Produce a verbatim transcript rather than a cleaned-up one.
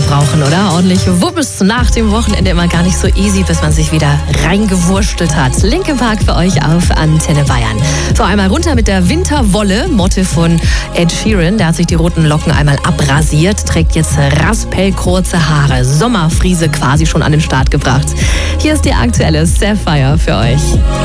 brauchen, oder? Ordentlich Wummels nach dem Wochenende immer gar nicht so easy, bis man sich wieder reingewurstelt hat. Linkin Park für euch auf Antenne Bayern. So, einmal runter mit der Winterwolle, Motte von Ed Sheeran. Der hat sich die roten Locken einmal abrasiert, trägt jetzt raspelkurze Haare. Sommerfriese quasi schon an den Start gebracht. Hier ist die aktuelle Sapphire für euch.